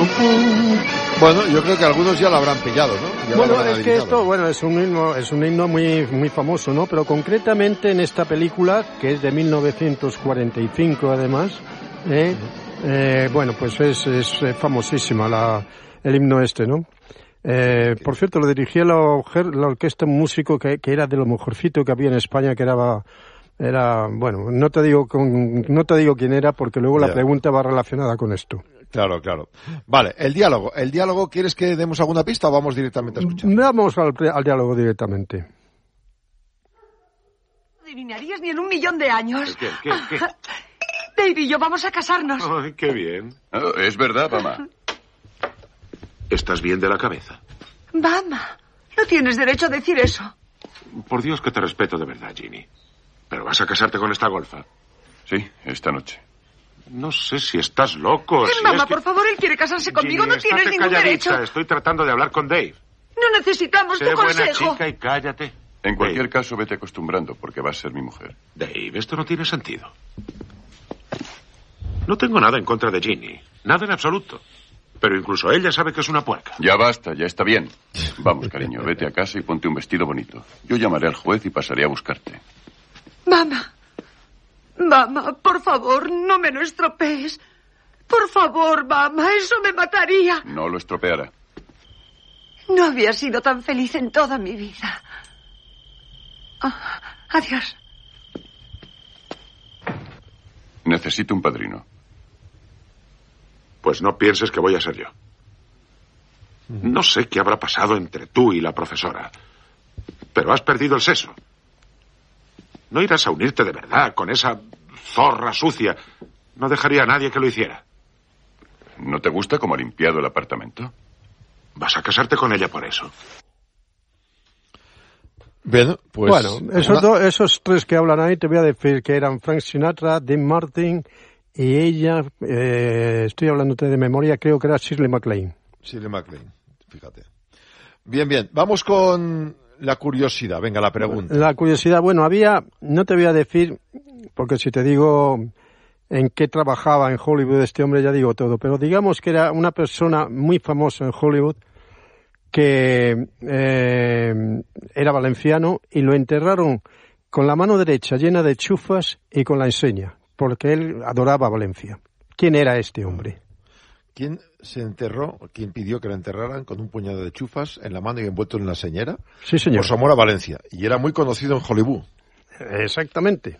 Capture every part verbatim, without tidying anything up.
Bueno, yo creo que algunos ya lo habrán pillado, ¿no? Ya bueno, lo habrán es que adivinado. esto, bueno, es un himno, es un himno muy, muy famoso, ¿no? Pero concretamente en esta película, que es de mil novecientos cuarenta y cinco además, ¿eh? Eh, bueno, pues es, es famosísima la, el himno este, ¿no? Eh, por cierto, lo dirigía la, la orquesta, un músico que, que era de lo mejorcito que había en España, que era, era, bueno, no te digo con, no te digo quién era, porque luego Ya. la pregunta va relacionada con esto. Claro, claro. Vale, el diálogo. ¿El diálogo quieres que demos alguna pista o vamos directamente a escuchar? Vamos al, al diálogo directamente. No adivinarías ni en un millón de años. ¿Qué, qué, qué? Dave y yo vamos a casarnos. Ay, qué bien. Oh, es verdad, mamá. ¿Estás bien de la cabeza? Mamá, no tienes derecho a decir eso. Por Dios que te respeto de verdad, Ginny. ¿Pero vas a casarte con esta golfa? Sí, esta noche. No sé si estás loco. Eh, si mamá, es que... por favor, él quiere casarse conmigo. Ginny, No tienes estate ningún calladita. derecho. Estoy tratando de hablar con Dave. No necesitamos Sé tu buena consejo. chica y cállate. En cualquier Dave. caso, vete acostumbrando, porque vas a ser mi mujer. Dave, esto no tiene sentido. No tengo nada en contra de Ginny. Nada en absoluto. Pero incluso ella sabe que es una puerca. Ya basta, ya está bien. Vamos, cariño, vete a casa y ponte un vestido bonito. Yo llamaré al juez y pasaré a buscarte. Mamá, mamá, por favor, no me lo estropees. Por favor, mamá, eso me mataría. No lo estropeará. No había sido tan feliz en toda mi vida. Ah, adiós. Necesito un padrino. Pues no pienses que voy a ser yo. No sé qué habrá pasado entre tú y la profesora, pero has perdido el seso. No irás a unirte de verdad con esa zorra sucia. No dejaría a nadie que lo hiciera. ¿No te gusta cómo ha limpiado el apartamento? Vas a casarte con ella por eso. Bueno, pues... Bueno, esos, una... dos, esos tres que hablan ahí te voy a decir que eran Frank Sinatra, Dean Martin y ella, eh, estoy hablándote de memoria, creo que era Shirley MacLaine. Shirley MacLaine, fíjate. Bien, bien, vamos con la curiosidad. Venga, la pregunta. La curiosidad, bueno, había, no te voy a decir, porque si te digo en qué trabajaba en Hollywood este hombre ya digo todo, pero digamos que era una persona muy famosa en Hollywood que eh, era valenciano y lo enterraron con la mano derecha llena de chufas y con la enseña, porque él adoraba Valencia. ¿Quién era este hombre? ¿Quién se enterró, quién pidió que lo enterraran con un puñado de chufas en la mano y envuelto en la señora? Sí, señor. Por su amor a Valencia. Y era muy conocido en Hollywood. Exactamente.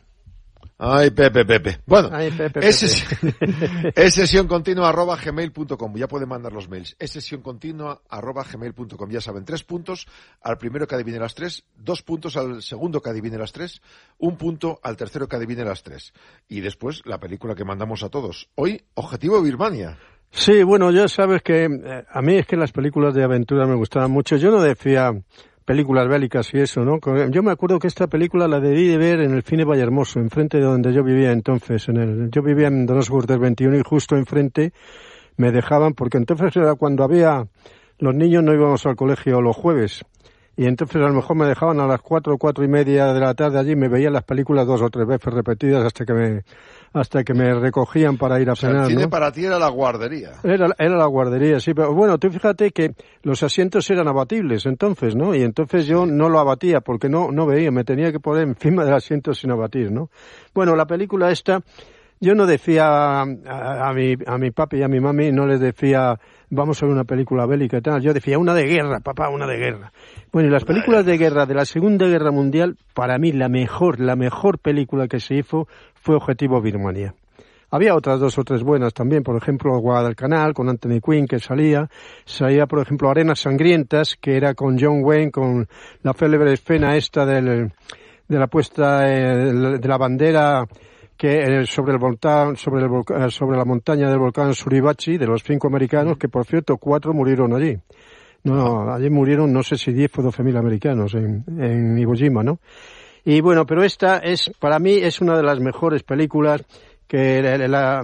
Ay, Pepe, Pepe. Bueno, Ay, Pepe, es, Pepe. es sesión continua arroba gmail punto com. Ya pueden mandar los mails. Es sesión continua arroba gmail punto com. Ya saben, tres puntos al primero que adivine las tres, dos puntos al segundo que adivine las tres, un punto al tercero que adivine las tres. Y después la película que mandamos a todos. Hoy, Objetivo Birmania. Sí, bueno, ya sabes que eh, a mí es que las películas de aventura me gustaban mucho. Yo no decía películas bélicas y eso, ¿no? Yo me acuerdo que esta película la debí de ver en el cine Vallehermoso, enfrente de donde yo vivía entonces. En el, yo vivía en Donostia Cortés veintiuno y justo enfrente me dejaban, porque entonces era cuando había, los niños no íbamos al colegio los jueves. Y entonces a lo mejor me dejaban a las cuatro, cuatro y media de la tarde allí, me veían las películas dos o tres veces repetidas hasta que me, hasta que me recogían para ir a O sea, cenar, el cine ¿no? para ti era la guardería. Era, era la guardería, sí, pero bueno, tú fíjate que los asientos eran abatibles entonces, ¿no? Y entonces yo no lo abatía porque no, no veía, me tenía que poner encima del asiento sin abatir, ¿no? Bueno, la película esta, yo no decía a, a, a mi, a mi papi y a mi mami, no les decía, vamos a ver una película bélica y tal, yo decía, una de guerra, papá, una de guerra. Bueno, y las películas de guerra de la Segunda Guerra Mundial, para mí la mejor, la mejor película que se hizo fue Objetivo Birmania. Había otras dos o tres buenas también, por ejemplo, Guadalcanal, con Anthony Quinn, que salía. Salía, por ejemplo, Arenas Sangrientas, que era con John Wayne, con la célebre escena esta del, de la puesta eh, de la bandera que eh, sobre el volcán, sobre el volcán, sobre la montaña del volcán Suribachi, de los cinco americanos, que por cierto, cuatro murieron allí. No, allí murieron, no sé si diez o doce mil americanos en, en Iwo Jima, ¿no? Y bueno, pero esta es, para mí, es una de las mejores películas que la, la,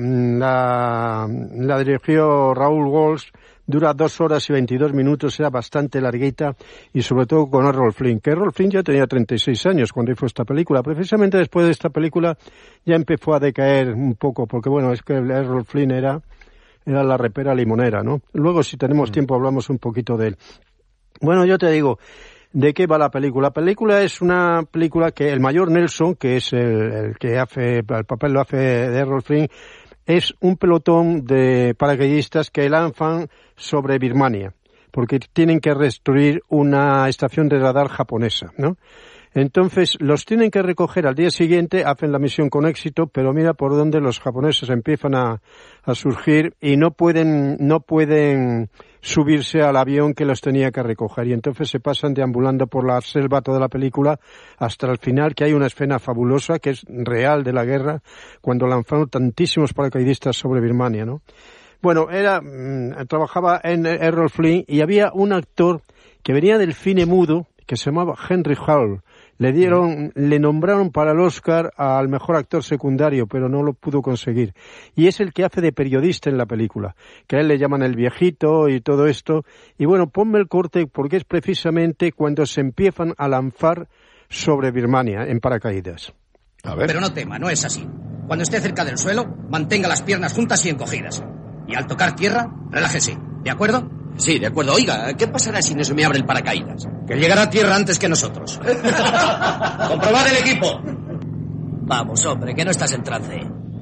la, la dirigió Raúl Walsh, dura dos horas y veintidós minutos, era bastante larguita, y sobre todo con Errol Flynn, que Errol Flynn ya tenía treinta y seis años cuando hizo esta película. Precisamente después de esta película ya empezó a decaer un poco, porque bueno, es que Errol Flynn era era La repera limonera, ¿no? Luego, si tenemos mm. tiempo, hablamos un poquito de él. Bueno, yo te digo, ¿de qué va la película? La película es una película que el mayor Nelson, que es el, el que hace, el papel lo hace de Errol Flynn, es un pelotón de paracaidistas que lanzan sobre Birmania, porque tienen que destruir una estación de radar japonesa, ¿no? Entonces, los tienen que recoger al día siguiente, hacen la misión con éxito, pero mira por dónde los japoneses empiezan a, a surgir y no pueden, no pueden subirse al avión que los tenía que recoger. Y entonces se pasan deambulando por la selva toda la película hasta el final, que hay una escena fabulosa, que es real de la guerra, cuando lanzaron tantísimos paracaidistas sobre Birmania, ¿no? Bueno, era, mmm, trabajaba en Errol Flynn y había un actor que venía del cine mudo, que se llamaba Henry Hall. Le dieron, le nombraron para el Oscar al mejor actor secundario, pero no lo pudo conseguir. Y es el que hace de periodista en la película, que a él le llaman el viejito y todo esto. Y bueno, ponme el corte porque es precisamente cuando se empiezan a lanzar sobre Birmania en paracaídas. A ver. Pero no tema, no es así. Cuando esté cerca del suelo, mantenga las piernas juntas y encogidas. Y al tocar tierra, relájese. ¿De acuerdo? Sí, de acuerdo. Oiga, ¿qué pasará si no se me abre el paracaídas? Que llegará a tierra antes que nosotros. ¡Comprobad el equipo! Vamos, hombre, que no estás en trance.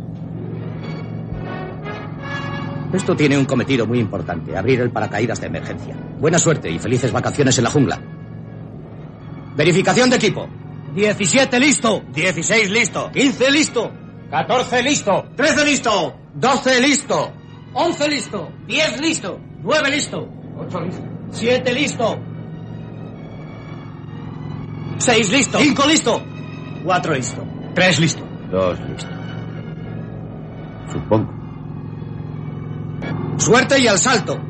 Esto tiene un cometido muy importante, abrir el paracaídas de emergencia. Buena suerte y felices vacaciones en la jungla. Verificación de equipo. diecisiete listo. dieciséis listo. quince listo. catorce listo. trece listo. doce listo. once listo. diez listo. nueve listo. ocho listo. siete listo. seis listo. cinco listo. cuatro listo. tres listo. Dos listo. Supongo. Suerte y al salto.